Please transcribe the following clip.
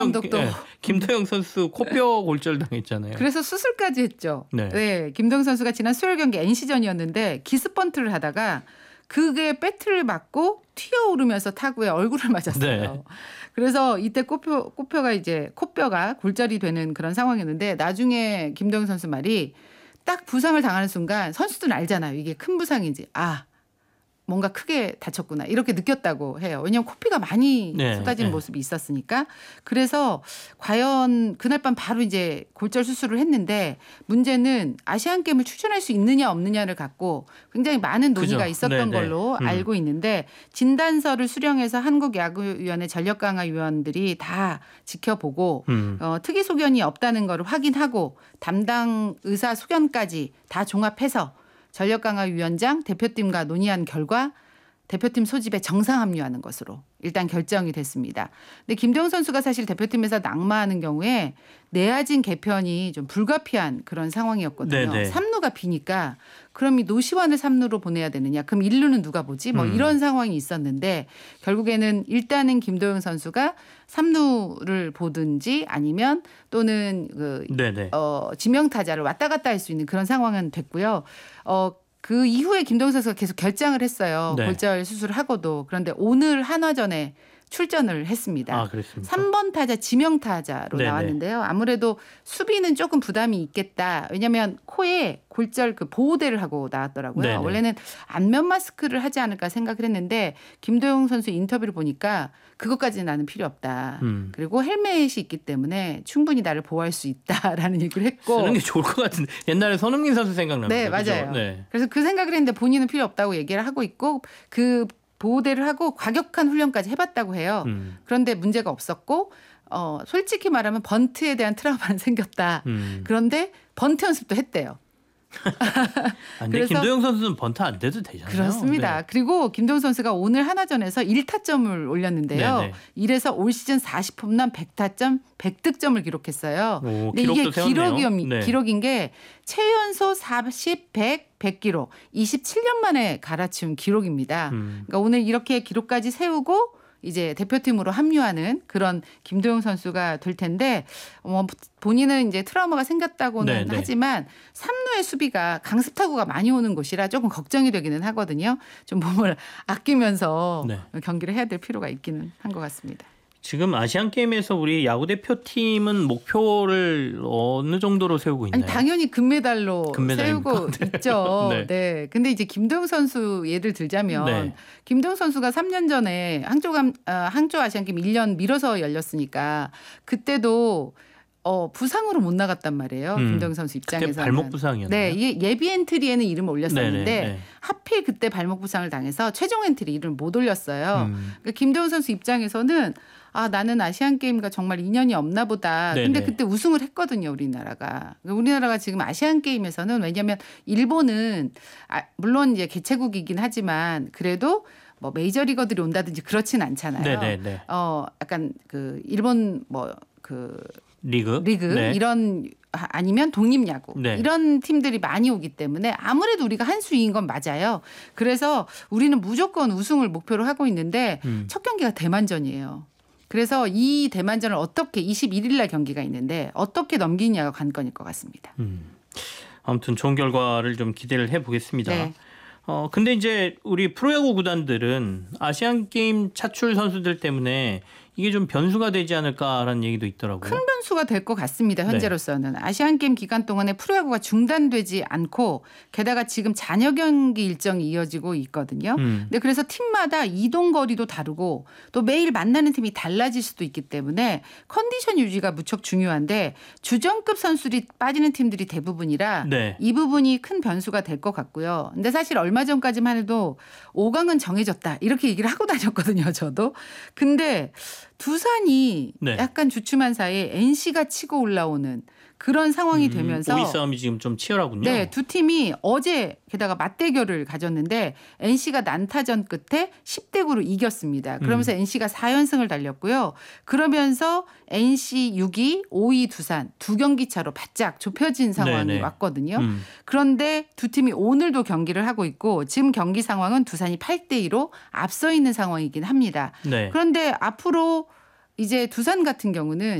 감독도 김도영 선수 코뼈 골절 당했잖아요. 그래서 수술까지 했죠. 네. 네, 김도영 선수가 지난 수요일 경기 NC전이었는데 기습번트를 하다가 그게 배트를 맞고 튀어오르면서 타구에 얼굴을 맞았어요. 네. 그래서 이때 코뼈가 이제 코뼈가 골절이 되는 그런 상황이었는데 나중에 김도영 선수 말이 딱 부상을 당하는 순간 선수들은 알잖아요. 이게 큰 부상인지 뭔가 크게 다쳤구나 이렇게 느꼈다고 해요. 왜냐하면 코피가 많이 쏟아지는 모습이 있었으니까. 그래서 과연 그날 밤 바로 이제 골절 수술을 했는데 문제는 아시안게임을 출전할 수 있느냐 없느냐를 갖고 굉장히 많은 논의가 있었던 걸로 알고 있는데 진단서를 수령해서 한국야구위원회 전력강화위원들이 다 지켜보고 특이 소견이 없다는 걸 확인하고 담당 의사 소견까지 다 종합해서 전력강화위원장 대표팀과 논의한 결과 대표팀 소집에 정상 합류하는 것으로 일단 결정이 됐습니다. 근데 김도영 선수가 사실 대표팀에서 낙마하는 경우에 내야진 개편이 좀 불가피한 그런 상황이었거든요. 네네. 3루가 비니까 그럼 이 노시환을 3루로 보내야 되느냐. 그럼 1루는 누가 보지? 뭐 이런 상황이 있었는데 결국에는 일단은 김도영 선수가 3루를 보든지 아니면 또는 지명타자를 왔다 갔다 할 수 있는 그런 상황은 됐고요. 그 이후에 김도영 선수가 계속 결장을 했어요. 네. 골절 수술을 하고도. 그런데 오늘 한화전에 출전을 했습니다. 그렇습니까? 3번 타자 지명타자로 나왔는데요. 아무래도 수비는 조금 부담이 있겠다. 왜냐하면 코에 골절 그 보호대를 하고 나왔더라고요. 네네. 원래는 안면 마스크를 하지 않을까 생각을 했는데 김도영 선수 인터뷰를 보니까 그것까지는 나는 필요 없다. 그리고 헬멧이 있기 때문에 충분히 나를 보호할 수 있다라는 얘기를 했고. 쓰는 게 좋을 것 같은데 옛날에 손흥민 선수 생각납니다. 네, 맞아요. 그래서 그 생각을 했는데 본인은 필요 없다고 얘기를 하고 있고 그 보호대를 하고 과격한 훈련까지 해봤다고 해요. 그런데 문제가 없었고 솔직히 말하면 번트에 대한 트라우마는 생겼다. 그런데 번트 연습도 했대요. 근데 김도영 선수는 번트 안 돼도 되잖아요. 그렇습니다. 네. 그리고 김도영 선수가 오늘 한화전에서 1타점을 올렸는데요. 네네. 이래서 올 시즌 40홈런 100타점 100득점을 기록했어요. 근데 이게 기록인 게 최연소 40, 100, 100기록 27년 만에 갈아치운 기록입니다. 그러니까 오늘 이렇게 기록까지 세우고 이제 대표팀으로 합류하는 그런 김도영 선수가 될 텐데 본인은 이제 트라우마가 생겼다고는 하지만 3루의 수비가 강습 타구가 많이 오는 곳이라 조금 걱정이 되기는 하거든요. 좀 몸을 아끼면서 경기를 해야 될 필요가 있기는 한 것 같습니다. 지금 아시안게임에서 우리 야구대표팀은 목표를 어느 정도로 세우고 있나요? 당연히 금메달로 세우고 있죠. 네. 근데 이제 김도영 선수 예를 들자면 김도영 선수가 3년 전에 항저 아시안게임 1년 미뤄서 열렸으니까 그때도 부상으로 못 나갔단 말이에요. 김도영 선수 입장에서는. 그때 발목 부상이었나요? 네. 이게 예비 엔트리에는 이름을 올렸었는데 하필 그때 발목 부상을 당해서 최종 엔트리 이름을 못 올렸어요. 그러니까 김도영 선수 입장에서는 나는 아시안게임과 정말 인연이 없나 보다. 근데 그때 우승을 했거든요. 우리나라가. 우리나라가 지금 아시안게임에서는 왜냐하면 일본은 물론 이제 개최국이긴 하지만 그래도 뭐 메이저리거들이 온다든지 그렇진 않잖아요. 약간 그 일본 리그 이런 아니면 독립야구 이런 팀들이 많이 오기 때문에 아무래도 우리가 한 수위인 건 맞아요. 그래서 우리는 무조건 우승을 목표로 하고 있는데 첫 경기가 대만전이에요. 그래서 이 대만전을 어떻게 21일 날 경기가 있는데 어떻게 넘기냐가 관건일 것 같습니다. 아무튼 좋은 결과를 좀 기대를 해보겠습니다. 근데 이제 우리 프로야구 구단들은 아시안게임 차출 선수들 때문에 이게 좀 변수가 되지 않을까라는 얘기도 있더라고요. 큰 변수가 될 것 같습니다. 현재로서는. 아시안게임 기간 동안에 프로야구가 중단되지 않고 게다가 지금 잔여 경기 일정이 이어지고 있거든요. 근데 그래서 팀마다 이동 거리도 다르고 또 매일 만나는 팀이 달라질 수도 있기 때문에 컨디션 유지가 무척 중요한데 주전급 선수들이 빠지는 팀들이 대부분이라 이 부분이 큰 변수가 될 것 같고요. 근데 사실 얼마 전까지만 해도 5강은 정해졌다 이렇게 얘기를 하고 다녔거든요. 저도. 근데 두산이 약간 주춤한 사이에 NC가 치고 올라오는 그런 상황이 되면서 5위 싸움이 지금 좀 치열하군요. 네, 두 팀이 어제 게다가 맞대결을 가졌는데 NC가 난타전 끝에 10대 9로 이겼습니다. 그러면서 NC가 4연승을 달렸고요. 그러면서 NC 6위, 5위 두산 두 경기 차로 바짝 좁혀진 상황이 왔거든요. 그런데 두 팀이 오늘도 경기를 하고 있고 지금 경기 상황은 두산이 8대 2로 앞서 있는 상황이긴 합니다. 그런데 앞으로 이제 두산 같은 경우는